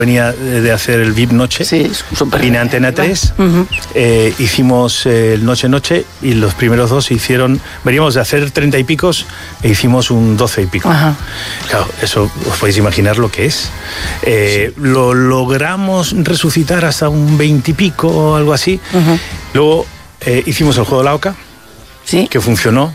venía de hacer el VIP Noche, sí, vine a Antena 3, hicimos el Noche y los primeros dos se hicieron, veníamos de hacer 30 y picos e hicimos un 12 y pico. Ajá. Claro, eso os podéis imaginar lo que es. Lo logramos resucitar hasta un 20 y pico o algo así. Luego hicimos el Juego de la Oca, ¿sí? Que funcionó,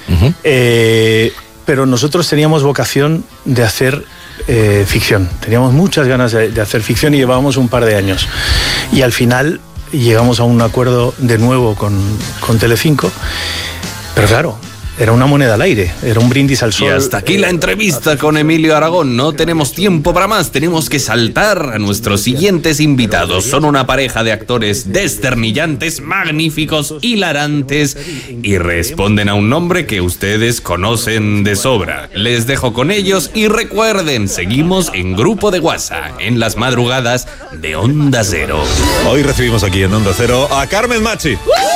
pero nosotros teníamos vocación de hacer ficción. Teníamos muchas ganas de hacer ficción y llevábamos un par de años. Y al final llegamos a un acuerdo de nuevo con Telecinco, pero claro, era una moneda al aire, era un brindis al sol. Y hasta aquí la entrevista con Emilio Aragón. No tenemos tiempo para más, tenemos que saltar a nuestros siguientes invitados. Son una pareja de actores desternillantes, magníficos, hilarantes y responden a un nombre que ustedes conocen de sobra. Les dejo con ellos y recuerden, seguimos en Grupo de WhatsApp, en las madrugadas de Onda Cero. Hoy recibimos aquí en Onda Cero a Carmen Machi.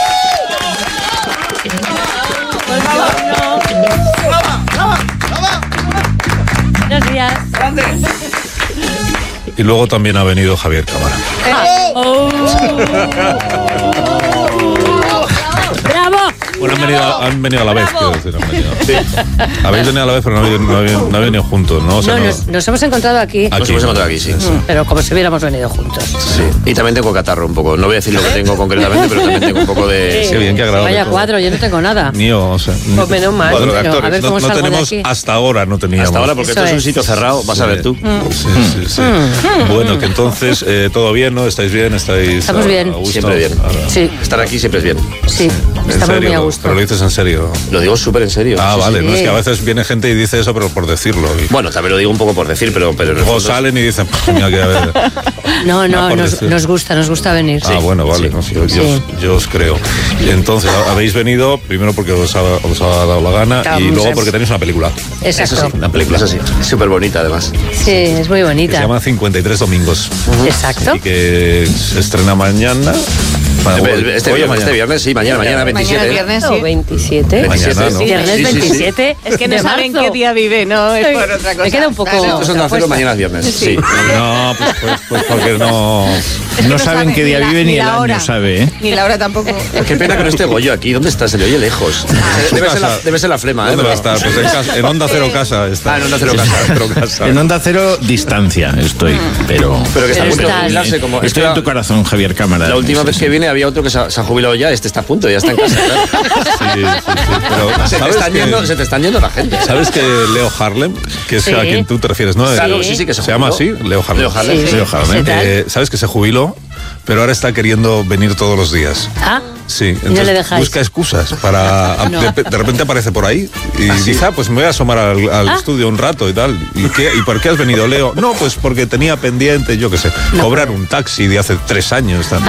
Buenos días. Y luego también ha venido Javier Cámara. ¡Bravo! Bueno, han venido a la vez, quiero decir. Habéis venido a la vez, pero no habéis venido juntos, ¿no? O sea, Nos hemos encontrado aquí. Nos hemos encontrado aquí, sí. Pero como si hubiéramos venido juntos. Sí. Y también tengo catarro un poco. No voy a decir lo que tengo concretamente, pero también tengo un poco de... Qué bien, qué agradable. Vaya cuadro, yo no tengo nada. Mío, o sea... Pues menos mal. Cuadro de Pero, actores. a ver cómo No salgo de tenemos, aquí. hasta ahora no teníamos. Hasta ahora, porque Eso esto es un es. sitio cerrado, vas a ver tú. Sí. Bueno, que entonces, todo bien, ¿no? ¿Estáis bien? Estamos bien. a gusto? Siempre bien. Sí, Estar aquí siempre es bien. sí. ¿En Estamos serio? muy a gusto. Pero lo dices en serio. Lo digo súper en serio. Ah, Sí, vale. sí. No es que a veces viene gente y dice eso, pero por decirlo. Y Bueno, también lo digo un poco por decir, pero en el luego fondo- salen y dicen, mira que a ver. No, por nos decir. gusta venir. Ah, bueno, vale. Sí. ¿No? Yo os creo. Y entonces, habéis venido primero porque os ha dado la gana y luego porque tenéis una película Exacto. Eso sí, la película es así. Súper bonita, además. Sí, es muy que bonita. se llama 53 domingos Exacto. y que se estrena mañana. Este viernes, sí, mañana 27. Mañana viernes, No, sí. 27. Mañana, ¿no? Viernes Sí, sí, sí. 27. Es que no de saben marzo. qué día vive, no es por otra cosa. Me queda un poco. Claro. Esto es Onda Cero, mañana es viernes. Sí. No, pues porque no. No saben qué día vive ni el año, ¿sabe? Ni la hora tampoco. Qué pena que no esté Goyo aquí. ¿Dónde está? Se le oye lejos. Debe ser la flema, ¿eh? ¿Dónde va a estar? Pues en Onda Cero Casa está. Ah, en Onda Cero Casa. En Onda Cero, distancia estoy, pero Pero que está a punto de Estás- jubilarse. Como estoy en tu corazón, Javier Cámara. La última Sí, vez sí. que vine había otro que se ha jubilado ya. Este está a punto, ya está en casa. Claro. Sí. Pero Se te están yendo la gente. ¿sabes que Leo Harlem, que es Sí. a quien tú te refieres, no? Claro, sí, que se llama así, Leo Harlem. Leo Harlem. Sí. Leo Harlem. ¿Qué tal? ¿Sabes que se jubiló? Pero ahora está queriendo venir todos los días. Ah, Sí, le entonces dejáis. busca excusas para... No. De repente aparece por ahí y dice, pues me voy a asomar al estudio un rato y tal. ¿Y por qué has venido, Leo? No, pues porque tenía pendiente, yo qué sé, cobrar un taxi de hace 3 años. Tal.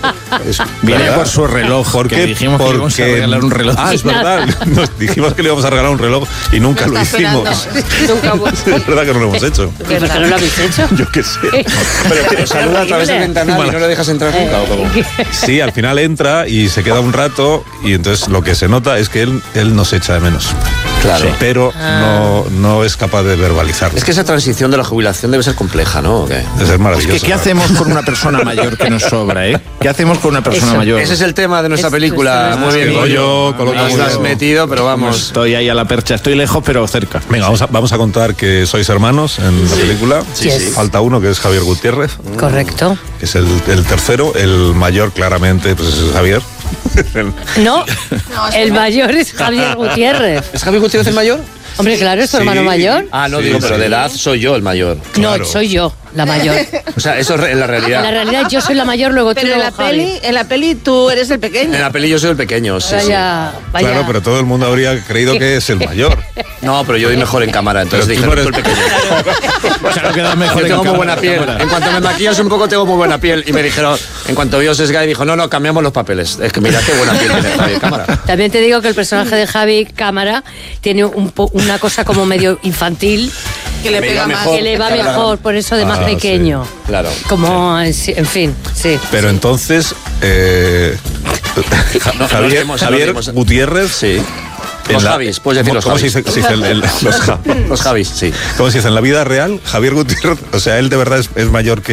Viene por su reloj, ¿Por que qué? dijimos que íbamos a regalar un reloj. Ah, es verdad. Nos dijimos que le íbamos a regalar un reloj y nunca lo está hicimos. esperando. Es verdad que no lo hemos hecho. ¿por qué no lo habéis hecho? Yo qué sé. Pero que te saluda a través del ventanal y no le dejas entrar nunca. ¿O cómo? Sí, al final entra y se queda un rato y entonces lo que se nota es que él nos echa de menos. Claro. Pero no es capaz de verbalizarlo. Es que esa transición de la jubilación debe ser compleja, ¿no? ¿O qué? Debe ser maravilloso. ¿Qué hacemos con una persona mayor que nos sobra, eh? ¿Qué hacemos con una persona Eso. mayor? Ese es el tema de nuestra Eso película. es Muy bien, que Goyo coloca No muy estás bien. metido, pero No vamos. estoy ahí a la percha, estoy lejos, pero cerca. Venga, vamos a contar que sois hermanos en la película. Sí, sí. Falta uno, que es Javier Gutiérrez, Correcto. que es el tercero. El mayor, claramente, pues es Javier. No, el mayor es Javier Gutiérrez. ¿Es Javier Gutiérrez el mayor? Hombre, claro, es tu hermano mayor. Ah, no, Sí, digo, pero sí. de edad soy yo el mayor. Claro. No, soy yo la mayor. O sea, eso es en la En realidad. la realidad yo soy la mayor, luego tú, Pero luego Javi. en la peli tú eres el pequeño. En la peli yo soy el pequeño, sí, sí. Vaya. Claro, pero todo el mundo habría creído que es el mayor. No, pero yo doy mejor en cámara, entonces Pero dije, tú no, no tú el pequeño. Claro, queda mejor Yo en tengo muy cámara, buena piel. cámara. En cuanto me maquillas un poco, tengo muy buena piel. Y me dijeron, en cuanto vio Sesgay, dijo, no, cambiamos los papeles. Es que mira qué buena piel tiene Javier Cámara. También te digo que el personaje de Javi Cámara tiene una cosa como medio infantil Que le Me pega iba más. mejor. que le va mejor, por eso de más Ah, pequeño. Claro. Como, en fin, sí. Pero entonces, No Javier nos Javier dimos. Gutiérrez Sí. Los Javis, puedes decir los ¿Cómo Javis. se dice Los Javis, sí. ¿Cómo se dice? En la vida real, Javier Gutiérrez, o sea, él de verdad es mayor que